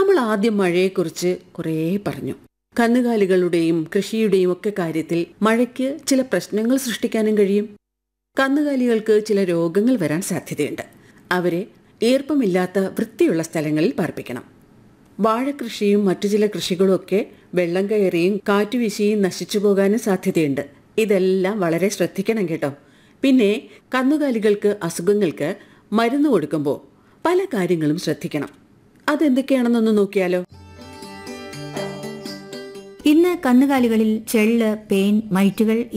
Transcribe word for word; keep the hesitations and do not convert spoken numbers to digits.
നമ്മൾ ആദ്യം മഴയെക്കുറിച്ച് കുറേ പറഞ്ഞു. കന്നുകാലികളുടെയും കൃഷിയുടെയും ഒക്കെ കാര്യത്തിൽ മഴയ്ക്ക് ചില പ്രശ്നങ്ങൾ സൃഷ്ടിക്കാനും കഴിയും. കന്നുകാലികൾക്ക് ചില രോഗങ്ങൾ വരാൻ സാധ്യതയുണ്ട്. അവരെ ഈർപ്പമില്ലാത്ത വൃത്തിയുള്ള സ്ഥലങ്ങളിൽ പാർപ്പിക്കണം. വാഴകൃഷിയും മറ്റു ചില കൃഷികളും ഒക്കെ വെള്ളം കയറിയും കാറ്റുവീശിയും നശിച്ചു പോകാനും സാധ്യതയുണ്ട്. ഇതെല്ലാം വളരെ ശ്രദ്ധിക്കണം കേട്ടോ. പിന്നെ കന്നുകാലികൾക്ക് അസുഖങ്ങൾക്ക് മരുന്ന് കൊടുക്കുമ്പോൾ പല കാര്യങ്ങളും ശ്രദ്ധിക്കണം. അതെന്തൊക്കെയാണെന്നൊന്ന് നോക്കിയാലോ. ഇന്ന് കന്നുകാലികളിൽ ചെള്ള്, പേൻ, മൈറ്റുകൾ